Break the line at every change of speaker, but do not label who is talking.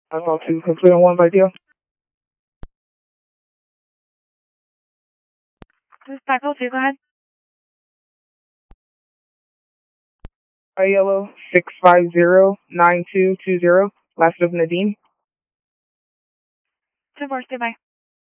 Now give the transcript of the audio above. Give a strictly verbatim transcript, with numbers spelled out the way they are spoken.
I'm all two complete on one by deal.
This is five oh two, go ahead.
A yellow six five zero nine two two zero. Last of Nadim.
ten four, stay by.